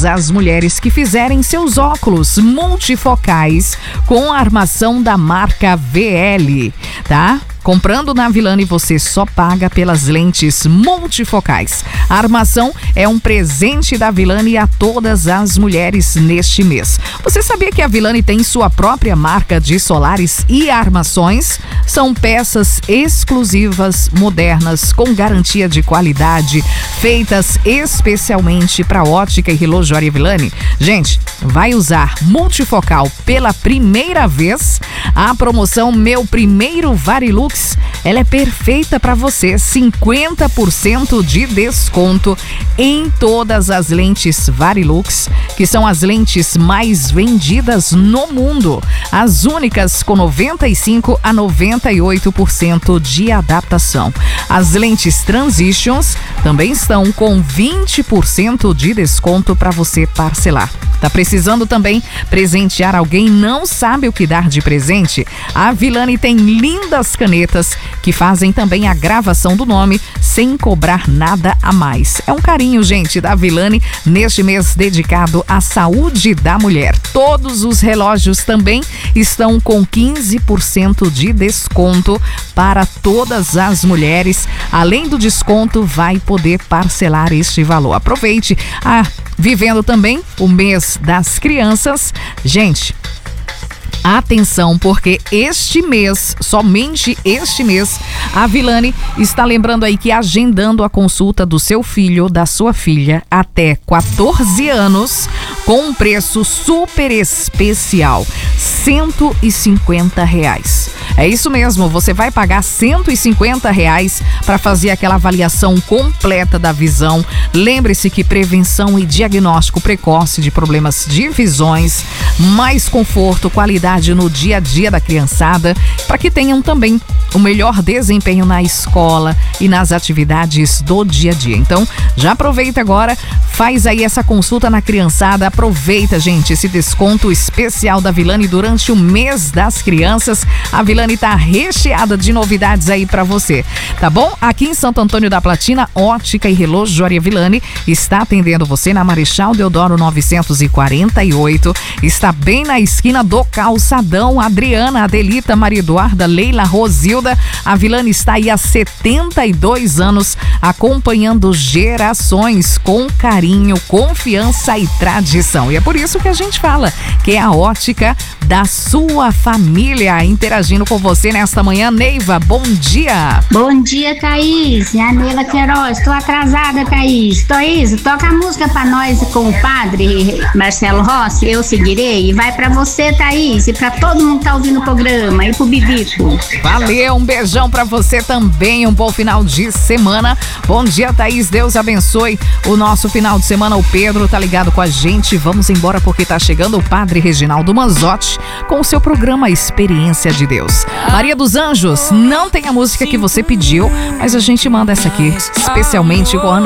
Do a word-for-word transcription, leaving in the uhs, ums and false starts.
todas as mulheres que fizerem seus óculos multifocais com a armação da marca V L, tá? Comprando na Vilani, você só paga pelas lentes multifocais. A armação é um presente da Vilani a todas as mulheres neste mês. Você sabia que a Vilani tem sua própria marca de solares e armações? São peças exclusivas, modernas, com garantia de qualidade, feitas especialmente para ótica e relojoaria Vilani. Gente, vai usar multifocal pela primeira vez? A promoção Meu Primeiro Varilux, ela é perfeita para você. cinquenta por cento de desconto em todas as lentes Varilux, que são as lentes mais vendidas no mundo. As únicas com noventa e cinco a noventa e oito por cento de adaptação. As lentes Transitions também estão com vinte por cento de desconto para você parcelar. Tá precisando também presentear alguém, não sabe o que dar de presente? A Vilani tem lindas canetas que fazem também a gravação do nome sem cobrar nada a mais. É um carinho, gente, da Vilani neste mês dedicado à saúde da mulher. Todos os relógios também estão com quinze por cento de desconto para todas as mulheres. Além do desconto, vai poder parcelar este valor. Aproveite. Ah, vivendo também o mês das crianças. Gente, atenção, porque este mês, somente este mês, a Vilani está lembrando aí que agendando a consulta do seu filho ou da sua filha até quatorze anos, com um preço super especial, cento e cinquenta reais. É isso mesmo, você vai pagar cento e cinquenta reais para fazer aquela avaliação completa da visão. Lembre-se que prevenção e diagnóstico precoce de problemas de visões, mais conforto, qualidade no dia a dia da criançada, para que tenham também o melhor desempenho na escola e nas atividades do dia a dia. Então, já aproveita agora, faz aí essa consulta na criançada, aproveita, gente, esse desconto especial da Vilani durante o mês das crianças. A Vilani tá recheada de novidades aí para você, tá bom? Aqui em Santo Antônio da Platina, Ótica e Relojoaria Vilani está atendendo você na Marechal Deodoro novecentos e quarenta e oito, está bem na esquina do Calçadão. Adriana, Adelita, Maria Eduarda, Leila, Rosilda, a Vilani está aí há setenta e dois anos, acompanhando gerações com carinho, confiança e tradição. E é por isso que a gente fala que é a ótica da sua família. Interagindo com você nesta manhã, Neiva, bom dia. Bom dia, Thaís. É a Neila Queiroz. Estou atrasada, Thaís. Thaís, toca a música pra nós com o padre Marcelo Rossi, Eu Seguirei. E vai pra você, Thaís, e pra todo mundo que tá ouvindo o programa, e pro Bibico. Valeu, um beijão pra você também, um bom final de semana. Bom dia, Thaís, Deus abençoe o nosso final de semana. O Pedro tá ligado com a gente. Vamos embora porque tá chegando o padre Reginaldo Manzotti com o seu programa Experiência de Deus. Maria dos Anjos, não tem a música que você pediu, mas a gente manda essa aqui, especialmente com a Ana